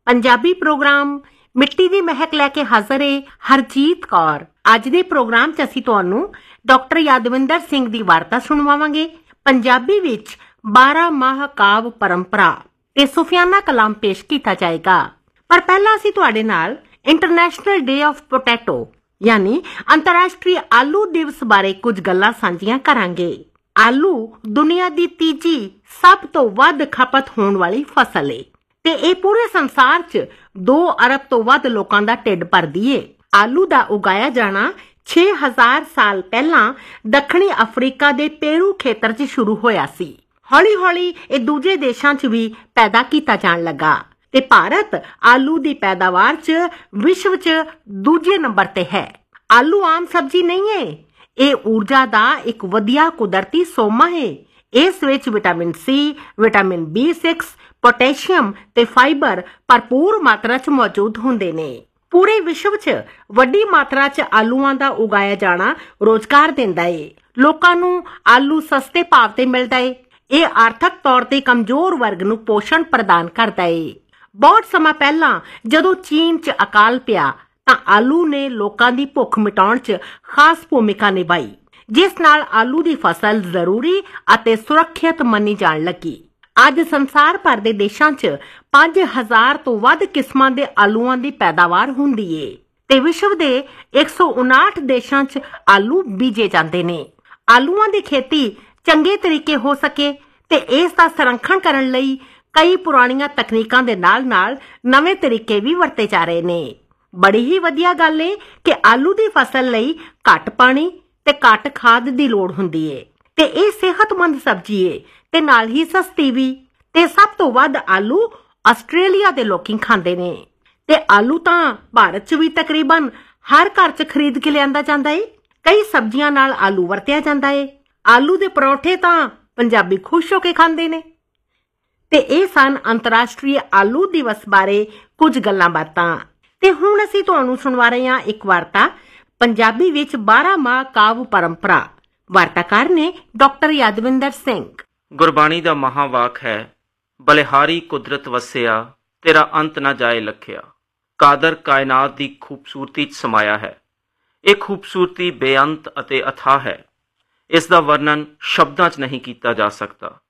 Punjabi programme मिट्टी दी महक लैके हाज़र है हरजीत कौर। अज दे प्रोग्राम च असीं तुहानूं डॉक्टर यादविंदर सिंह दी वार्ता सुणवावांगे। पंजाबी विच 12 माह काव परंपरा ते सूफियाना कलाम पेश किया जाएगा। पर पहला असीं तुहाडे नाल इंटरनेशनल डे ऑफ पोटैटो यानी अंतरराष्ट्रीय आलू दिवस बारे कुछ गल्लां सांझियां करांगे। आलू दुनिया दी तीजी सब तो वध खपत होण वाली फसल है ते ਇਹ पूरे संसार च 2 अरब तो वध लोकां दा ढिड भरदी है। आलू दा उगाया जाना 6000 साल पहला दक्षिणी अफ्रीका दे पेरू खेतर च शुरू होया सी। हौली हौली ਇਹ दूजे देशां च भी पैदा कीता जाण लगा ते भारत आलू दी पैदावार च विश्व च दूजे नंबर ते है। आलू आम सब्जी नहीं है, ਇਹ ਊਰਜਾ ਦਾ ਇੱਕ ਵਧੀਆ ਕੁਦਰਤੀ ਸੋਮਾ ਹੈ। ਇਸ ਵਿੱਚ vitamin C, vitamin B6, potassium ते फाइबर भरपूर मात्रा च मौजूद होंदे ने। पूरे विश्व च वड्डी मात्रा च आलूआं दा उगाया जाना रोजगार दिंदा है। लोकां नूं आलू सस्ते भाव ते मिलदा है। ਇਹ आर्थिक तौर ते कमजोर वर्ग नूं पोषण प्रदान करदा है। बहुत सਮਾਂ ਪਹਿਲਾਂ ਜਦੋਂ ਚੀਨ 'ਚ ਅਕਾਲ ਪਿਆ ਤਾਂ ਆਲੂ ਨੇ ਲੋਕਾਂ ਦੀ ਭੁੱਖ ਮਿਟਾਉਣ 'ਚ ਖਾਸ ਭੂਮਿਕਾ ਨਿਭਾਈ, ਜਿਸ ਨਾਲ ਆਲੂ ਦੀ ਫਸਲ ਜ਼ਰੂਰੀ ਅਤੇ ਸੁਰੱਖਿਅਤ ਮੰਨੀ ਜਾਣ ਲੱਗੀ। ਅੱਜ ਸੰਸਾਰ ਭਰ ਦੇ ਦੇਸ਼ਾਂ 'ਚ 5000 ਤੋਂ ਵੱਧ ਕਿਸਮਾਂ ਦੇ ਆਲੂਆਂ ਦੀ ਪੈਦਾਵਾਰ ਹੁੰਦੀ ਏ ਤੇ ਵਿਸ਼ਵ ਦੇ 159 ਦੇਸ਼ਾਂ 'ਚ ਆਲੂ ਬੀਜੇ ਜਾਂਦੇ ਨੇ। ਆਲੂਆਂ ਦੀ ਖੇਤੀ ਚੰਗੇ ਤਰੀਕੇ ਹੋ ਸਕੇ ਤੇ ਇਸ ਦਾ ਸੰਰਖਣ ਕਰਨ ਲਈ ਕਈ ਪੁਰਾਣੀਆਂ ਤਕਨੀਕਾਂ ਦੇ ਨਾਲ-ਨਾਲ ਨਵੇਂ ਤਰੀਕੇ ਵੀ ਵਰਤੇ ਜਾ ਰਹੇ ਨੇ। ਬੜੀ ਹੀ ਵਧੀਆ ਗੱਲ ਏ ਕਿ ਆਲੂ ਦੀ ਫਸਲ ਲਈ ਘੱਟ ਪਾਣੀ ਤੇ ਘੱਟ ਖਾਦ ਦੀ ਲੋੜ ਹੁੰਦੀ ਏ ਤੇ ਇਹ ਸਿਹਤਮੰਦ ਸਬਜ਼ੀ ਏ ਤੇ ਨਾਲ ਹੀ ਸਸਤੀ ਵੀ। ਤੇ ਸਭ ਤੋਂ ਵੱਧ ਆਲੂ ਆਸਟ੍ਰੇਲੀਆ ਦੇ ਲੋਕੀ ਖਾਂਦੇ ਨੇ ਤੇ ਆਲੂ ਤਾਂ ਭਾਰਤ 'ਚ ਵੀ ਤਕਰੀਬਨ ਹਰ ਘਰ 'ਚ ਖਰੀਦ ਕੇ ਲਿਆਂਦਾ ਜਾਂਦਾ ਏ। ਕਈ ਸਬਜ਼ੀਆਂ ਨਾਲ ਆਲੂ ਵਰਤਿਆ ਜਾਂਦਾ ਏ। ਆਲੂ ਦੇ ਪਰੌਂਠੇ ਤਾਂ ਪੰਜਾਬੀ ਖੁਸ਼ ਹੋ ਕੇ ਖਾਂਦੇ ਨੇ। ਤੇ ਇਹ ਸਨ ਅੰਤਰਰਾਸ਼ਟਰੀ ਆਲੂ ਦਿਵਸ ਬਾਰੇ ਕੁਝ ਗੱਲਾਂ ਬਾਤਾਂ। ਤੇ ਹੁਣ ਅਸੀਂ ਤੁਹਾਨੂੰ ਸੁਣਵਾ ਰਹੇ ਹਾਂ ਇੱਕ ਵਾਰਤਾ ਪੰਜਾਬੀ ਵਿੱਚ 12 ਮਾਹ ਕਾਵ ਪਰੰਪਰਾ। ਵਾਰਤਾਕਾਰ ਨੇ ਡਾਕਟਰ ਯਾਦਵਿੰਦਰ ਸਿੰਘ। ਗੁਰਬਾਣੀ ਦਾ ਮਹਾਵਾਕ ਹੈ, ਬਲਿਹਾਰੀ ਕੁਦਰਤ ਵਸਿਆ ਤੇਰਾ ਅੰਤ ਨਾ ਜਾਏ ਲਖਿਆ। ਕਾਦਰ ਕਾਇਨਾਤ ਦੀ ਖੂਬਸੂਰਤੀ 'ਚ ਸਮਾਇਆ ਹੈ। ਇਹ ਖੂਬਸੂਰਤੀ ਬੇਅੰਤ ਅਤੇ ਅਥਾਹ ਹੈ। ਇਸ ਦਾ ਵਰਣਨ ਸ਼ਬਦਾਂ 'ਚ ਨਹੀਂ ਕੀਤਾ ਜਾ ਸਕਦਾ।